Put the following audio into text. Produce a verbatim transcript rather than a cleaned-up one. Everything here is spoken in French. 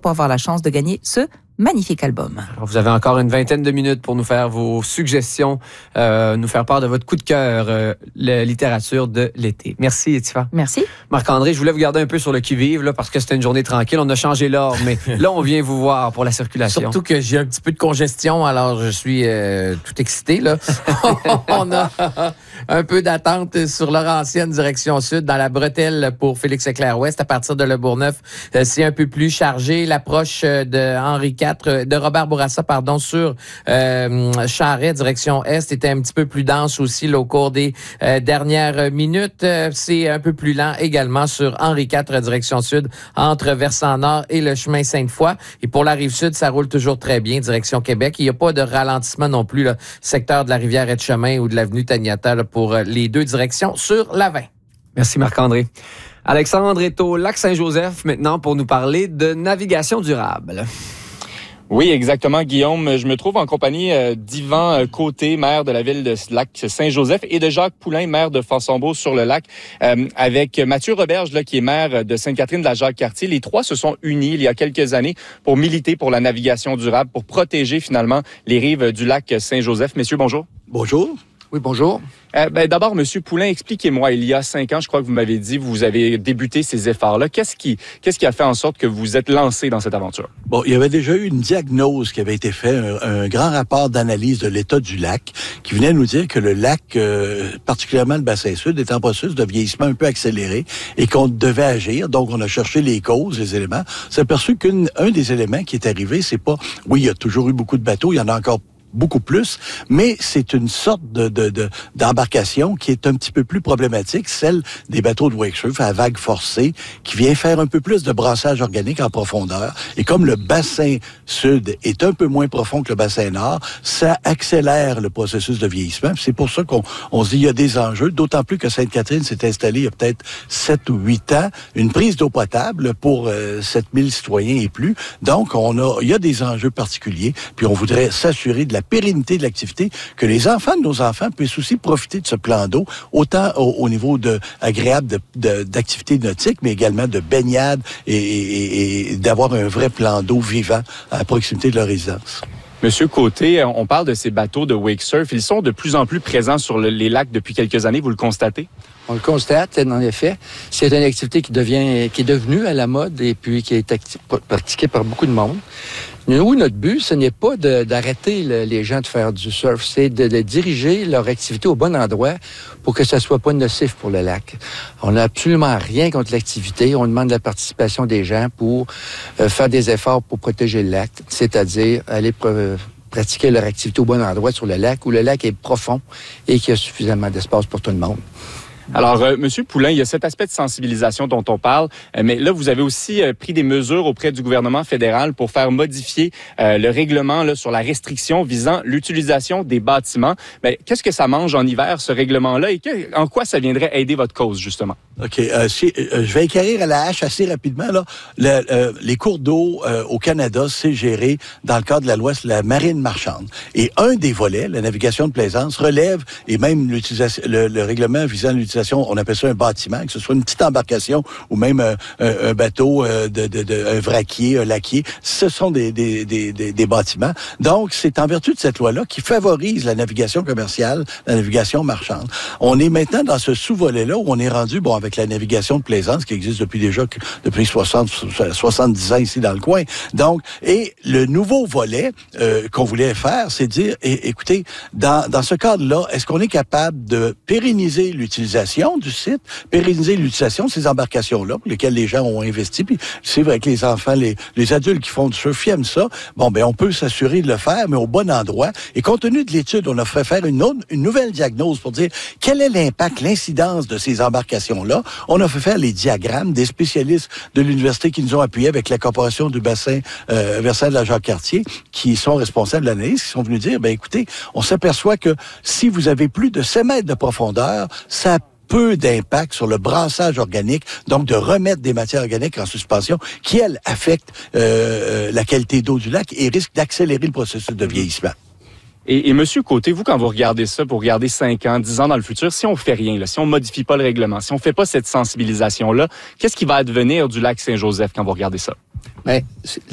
pour avoir la chance de gagner ce magnifique album. Alors, vous avez encore une vingtaine de minutes pour nous faire vos suggestions, euh, nous faire part de votre coup de cœur, euh, la littérature de l'été. Merci, Etifa. Merci. Marc-André, je voulais vous garder un peu sur le qui-vive, là, parce que c'était une journée tranquille. On a changé l'ordre, mais là, on vient vous voir pour la circulation. Surtout que j'ai un petit peu de congestion, alors je suis euh, tout excité, là. On a un peu d'attente sur Laurentienne, direction sud, dans la bretelle pour Félix-Leclerc-Ouest. À partir de Le Bourgneuf, euh, c'est un peu plus chargé. L'approche de Henri quatre, de Robert Bourassa, pardon, sur euh, Charret, direction est, était un petit peu plus dense aussi là, au cours des euh, dernières minutes. Euh, c'est un peu plus lent également sur Henri quatre, direction sud, entre Versant-Nord et le chemin Sainte-Foy. Et pour la Rive-Sud, ça roule toujours très bien, direction Québec. Il n'y a pas de ralentissement non plus, là, secteur de la rivière Etchemin ou de l'avenue Taniata, là, pour euh, les deux directions sur la vingt. Merci Marc-André. Alexandre est au Lac-Saint-Joseph maintenant pour nous parler de navigation durable. Oui, exactement, Guillaume. Je me trouve en compagnie euh, d'Yvan euh, Côté, maire de la ville de Lac-Saint-Joseph, et de Jacques Poulain, maire de Fossambeau-sur-le-Lac, euh, avec Mathieu Roberge, là, qui est maire de Sainte-Catherine de la Jacques-Cartier. Les trois se sont unis il y a quelques années pour militer pour la navigation durable, pour protéger finalement les rives du lac Saint-Joseph. Messieurs, bonjour. Bonjour. Oui, bonjour. Euh, ben, d'abord, Monsieur Poulain, expliquez-moi, il y a cinq ans, je crois que vous m'avez dit, vous avez débuté ces efforts-là. Qu'est-ce qui, qu'est-ce qui a fait en sorte que vous êtes lancé dans cette aventure? Bon, il y avait déjà eu une diagnose qui avait été faite, un, un grand rapport d'analyse de l'état du lac, qui venait nous dire que le lac, euh, particulièrement le bassin sud, est en processus de vieillissement un peu accéléré et qu'on devait agir. Donc, on a cherché les causes, les éléments. On s'est aperçu qu'un un des éléments qui est arrivé, c'est pas, oui, il y a toujours eu beaucoup de bateaux, il y en a encore beaucoup plus, mais c'est une sorte de, de, de, d'embarcation qui est un petit peu plus problématique, celle des bateaux de wake-surf à vague forcée, qui vient faire un peu plus de brassage organique en profondeur. Et comme le bassin sud est un peu moins profond que le bassin nord, ça accélère le processus de vieillissement. Puis c'est pour ça qu'on on se dit il y a des enjeux, d'autant plus que Sainte-Catherine s'est installée il y a peut-être sept ou huit ans, une prise d'eau potable pour euh, sept mille citoyens et plus. Donc, on a, il y a des enjeux particuliers, puis on voudrait s'assurer de la pérennité de l'activité, que les enfants de nos enfants puissent aussi profiter de ce plan d'eau, autant au, au niveau de agréable de, de, d'activité nautique, mais également de baignade et, et, et d'avoir un vrai plan d'eau vivant à proximité de leur résidence. Monsieur Côté, on parle de ces bateaux de wake surf. Ils sont de plus en plus présents sur le, les lacs depuis quelques années, vous le constatez? On le constate, en effet. C'est une activité qui devient, qui est devenue à la mode et puis qui est acti- pratiquée par beaucoup de monde. Nous, notre but, ce n'est pas de, d'arrêter le, les gens de faire du surf, c'est de, de diriger leur activité au bon endroit pour que ça soit pas nocif pour le lac. On n'a absolument rien contre l'activité. On demande la participation des gens pour euh, faire des efforts pour protéger le lac, c'est-à-dire aller pr- pratiquer leur activité au bon endroit sur le lac où le lac est profond et qu'il y a suffisamment d'espace pour tout le monde. Alors, euh, Monsieur Poulain, il y a cet aspect de sensibilisation dont on parle, euh, mais là, vous avez aussi euh, pris des mesures auprès du gouvernement fédéral pour faire modifier euh, le règlement là, sur la restriction visant l'utilisation des bâtiments. Mais qu'est-ce que ça mange en hiver, ce règlement-là, et que, en quoi ça viendrait aider votre cause, justement? OK. Euh, si, euh, je vais éclairer à la hache assez rapidement. Là. Le, euh, les cours d'eau euh, au Canada, c'est géré dans le cadre de la loi sur la marine marchande. Et un des volets, la navigation de plaisance, relève, et même l'utilisation, le, le règlement visant l'utilisation, on appelle ça un bâtiment, que ce soit une petite embarcation ou même un, un, un bateau, euh, de, de, de, un vraquier, un laquier, ce sont des, des, des, des, des bâtiments. Donc, c'est en vertu de cette loi-là qui favorise la navigation commerciale, la navigation marchande. On est maintenant dans ce sous-volet-là où on est rendu, bon, avec la navigation de plaisance qui existe depuis déjà depuis soixante, soixante-dix ans ici dans le coin. Donc, et le nouveau volet euh, qu'on voulait faire, c'est dire, et, écoutez, dans, dans ce cadre-là, est-ce qu'on est capable de pérenniser l'utilisation du site, pérenniser l'utilisation de ces embarcations-là, pour lesquelles les gens ont investi, puis c'est vrai que les enfants, les, les adultes qui font du surf, ils aiment ça, bon, ben on peut s'assurer de le faire, mais au bon endroit. Et compte tenu de l'étude, on a fait faire une, autre, une nouvelle diagnose pour dire quel est l'impact, l'incidence de ces embarcations-là. On a fait faire les diagrammes des spécialistes de l'université qui nous ont appuyés avec la corporation du bassin euh, versant de la Jacques-Cartier, qui sont responsables de l'analyse, qui sont venus dire, ben écoutez, on s'aperçoit que si vous avez plus de sept mètres de profondeur, ça a peu d'impact sur le brassage organique, donc de remettre des matières organiques en suspension qui, elles, affectent euh, la qualité d'eau du lac et risquent d'accélérer le processus de vieillissement. Et, et Monsieur Côté, vous, quand vous regardez ça, pour regarder cinq ans, dix ans dans le futur, si on fait rien, là, si on modifie pas le règlement, si on fait pas cette sensibilisation-là, qu'est-ce qui va advenir du lac Saint-Joseph quand vous regardez ça? Mais